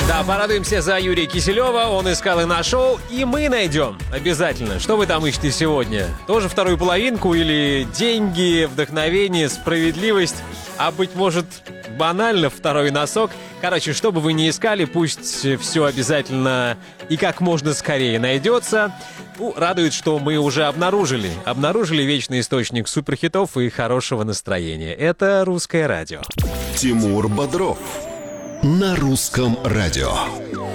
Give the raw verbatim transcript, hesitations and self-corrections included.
Да, порадуемся за Юрия Киселева. Он искал и нашел, и мы найдем обязательно. Что вы там ищете сегодня? Тоже вторую половинку или деньги, вдохновение, справедливость? А быть может, банально второй носок? Короче, что бы вы ни искали, пусть все обязательно и как можно скорее найдется. Ну, радует, что мы уже обнаружили. Обнаружили вечный источник суперхитов и хорошего настроения. Это «Русское радио». Тимур Бодров на Русском радио.